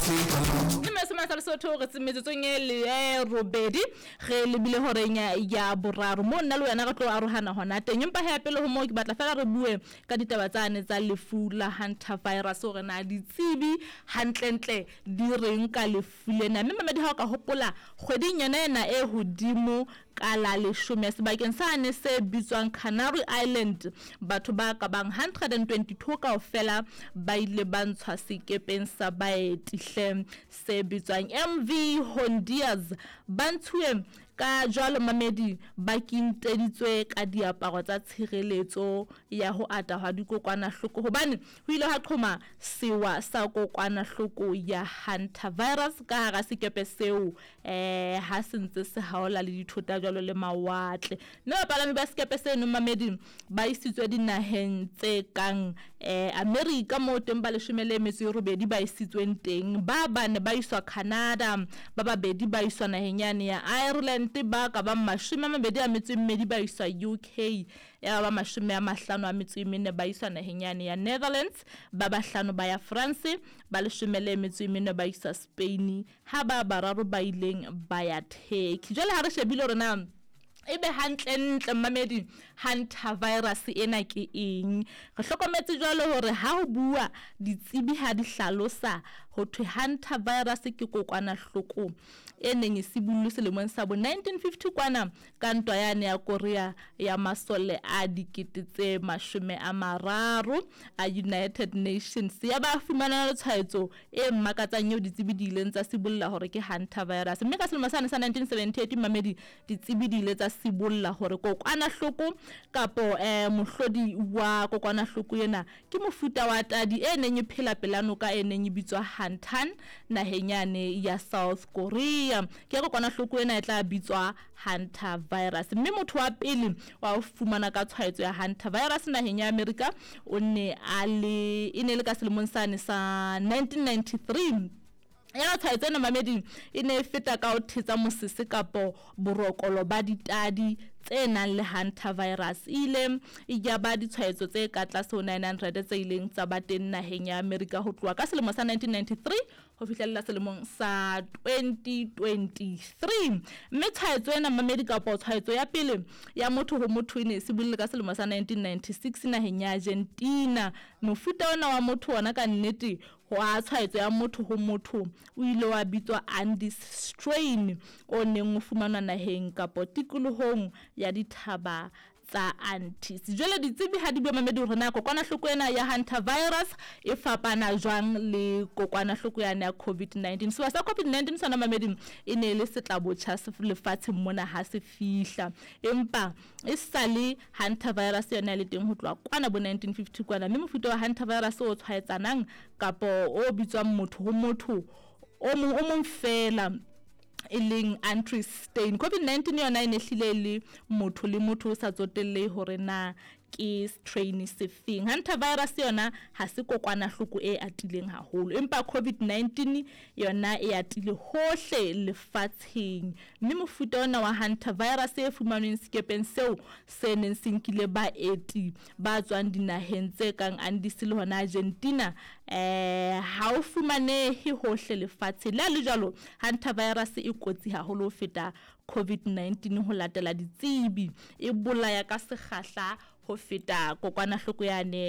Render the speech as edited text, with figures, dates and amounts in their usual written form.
Mme sema sa Lesotho re tsemetsetsong le robedi re lebile horeng ya boraro mo nna le wena re tlo arohana hona teng empa hape le ho mo ke batla fela re bue ka ditaba tsane tsa lefu la hantavirus hore na ditsebi hantlentle di reng ka lefu lena mme mamedi ha o ka hopola kgweding yona e hodimo ka la 10 sebakeng sane se bitswang Canary Island batho ba ka bang 122 kaofela ba ile ba ntshwa sekepeng sa baetihle se bitswang MV Hondias ba ntshwe ka jwalo mamedi ba kinteditswe ka diaparo tsa tshireletso ya ho ata ha dikokwanahloko hobane ho ile ha qhoma sewa sa kokwanahloko ya hantavirus ka hara sekepe seo ha sentse se haola le dithota jwalo le mawatle ne bapalami ba sekepe seno mamedi ba isitswe dinaheng tse kang America mo teng ba 18 ba isitsweng teng ba bane ba iswa Canada ba babedi ba iswa naheng yane ya Ireland ba ka ba 22 ba iswa UK ya ba 54 ba iswa naheng yane ya Netherlands ba 5 ba ya France ba 14 ba iswa Spain ha ba bararo ba ileng ba ya Turkey jwale ha re shebile rena ebe hantlentle mamedi hantavirus ena ke eng re hlokometse jwale hore ha ho bua ditsebi ha di hlalosa ho thwe hantavirus ke kokwanahloko eneng isibulle selemong sa 1950 kwana ka ntwa yane ya Korea ya masole a dikete 30 a United Nations ya ba fumana tshwaetso e mmakatsang yo ditsebi di ileng tsa sibulla hore ke hantavirus mme ka selemo sa 1978 mamedi ditsebi di ile tsa sibulla hore kokwanahloko kapo mohlodi wa kokwanahloko ena ke mofuta wa tadi eneng phela pelano ka eneng bitswa hantan naheng yane ya South Korea ke kokwanahloko ena e tla bitswa hantavirus mme motho wa pele wa fumana ka tshwaetso ya hantavirus naheng ya America o ne le ka selemong sane sa 1993 ya tshwaetso ena mamedi ine feta ka o thetsa mosese kapo borokolo ba ditadi tse nang le hantavirus ile ya ba ditshwaetso tse ka tlase ho 900 tse ileng tsa ba teng naheng ya America ho tloha ka selemo sa 1993 ho fihlella selemong sa 2023 mme tshwaetso ena mamedi kapo tshwaetso ya pele ya motho ho motho ine se bulle ka selemo sa 1996 naheng ya Argentina mofuta ona wa motho ona ka nnete ho a tshwaetso ya motho ho motho o ile wa bitswa Andes strain o neng o fumanwa naheng kapo tikolohong ya dithaba tsa Antis jwale ditsebi ha di bua mamedi hore na kokwanahloko ena ya hantavirus e fapana jwang le kokwanahloko ya COVID-19 so sa COVID-19 sona mamedi e ne le setlabotjha se lefatshe mona ha se fihla empa e sale hantavirus yona le teng ho tloa kwana bo 1950 kwana mme mofuta wa hantavirus o tshwaetsanang kapo o bitswang motho ho motho o mong fela eling anti-stain COVID-19 yona ine hlile le motho le motho sa tsotelle hore na ke strain sefeng hantavirus yona ha se kokwanahloko e atileng haholo empa COVID-19 yona e atile hohle lefatsheng mme mofuta ona wa hantavirus e fumanweng sekepeng seo se neng sinkile baeti ba tswang dinaheng tse kang Andes le hona Argentina ha o fumanehe hohle lefatshe la le jalo hantavirus e kotsi haholo ho feta COVID-19 ho latela ditsebi e bolaya ka sekgahla ho feta kokwanahloko yane